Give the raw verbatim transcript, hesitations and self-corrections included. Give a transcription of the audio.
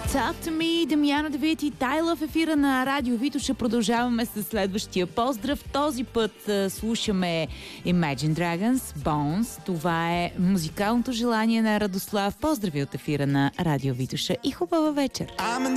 Talk to me, Дамяна Давид и Тайла в ефира на Радио Витоша. Продължаваме с следващия поздрав. Този път uh, слушаме Imagine Dragons, Bones. Това е музикалното желание на Радослав. Поздрави от ефира на Радио Витоша и хубава вечер!